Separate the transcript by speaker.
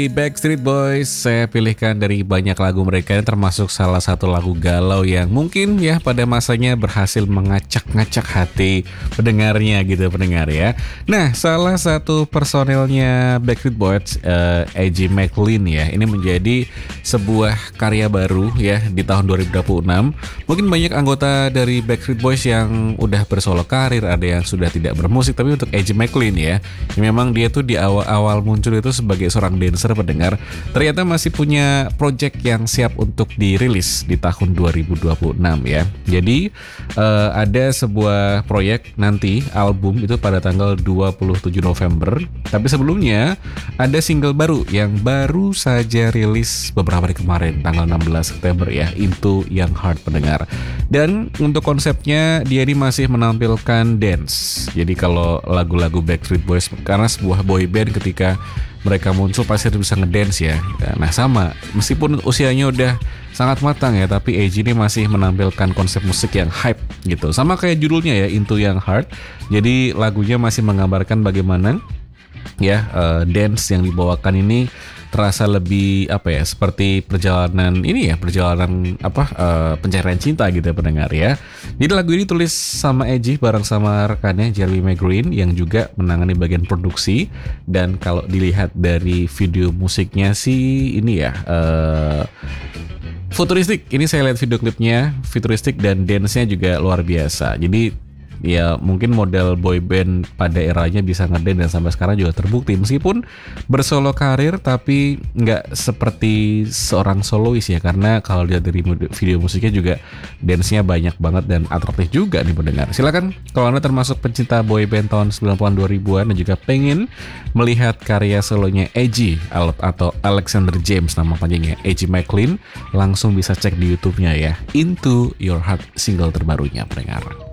Speaker 1: Di Backstreet Boys, saya pilihkan dari banyak lagu mereka, termasuk salah satu lagu galau yang mungkin ya pada masanya berhasil mengacak-ngacak hati pendengarnya gitu pendengar ya. Nah, salah satu personelnya Backstreet Boys, AJ McLean ya, ini menjadi sebuah karya baru ya di tahun 2026. Mungkin banyak anggota dari Backstreet Boys yang udah bersolo karir, ada yang sudah tidak bermusik, tapi untuk AJ McLean ya, memang dia tuh di awal-awal muncul itu sebagai seorang dancer pendengar, ternyata masih punya project yang siap untuk dirilis di tahun 2026 ya. Jadi ada sebuah proyek nanti album itu pada tanggal 27 November. Tapi sebelumnya ada single baru yang baru saja rilis beberapa hari kemarin tanggal 16 September ya, Into Young Heart pendengar. Dan untuk konsepnya dia ini masih menampilkan dance. Jadi kalau lagu-lagu Backstreet Boys, karena sebuah boy band ketika mereka muncul pasti bisa ngedance ya. Nah sama, meskipun usianya udah sangat matang ya, tapi AJ ini masih menampilkan konsep musik yang hype gitu. Sama kayak judulnya ya, Into Young Heart. Jadi lagunya masih menggambarkan bagaimana ya dance yang dibawakan ini terasa lebih seperti perjalanan pencarian cinta gitu ya pendengar ya. Jadi lagu ini tulis sama AJ bareng sama rekannya Jeremy McGreen yang juga menangani bagian produksi. Dan kalau dilihat dari video musiknya sih ini ya futuristik. Ini saya lihat video klipnya futuristik dan dance-nya juga luar biasa. Jadi ya mungkin model boy band pada eranya bisa ngedance dan sampai sekarang juga terbukti meskipun bersolo karir, tapi nggak seperti seorang solois ya, karena kalau lihat dari video musiknya juga dance-nya banyak banget dan atraktif juga nih pendengar. Silakan kalau Anda termasuk pencinta boy band tahun 90-an 2000-an dan juga pengen melihat karya solonya AJ atau Alexander James nama panjangnya AJ McLean, langsung bisa cek di YouTube-nya ya, Into Your Heart single terbarunya pendengar.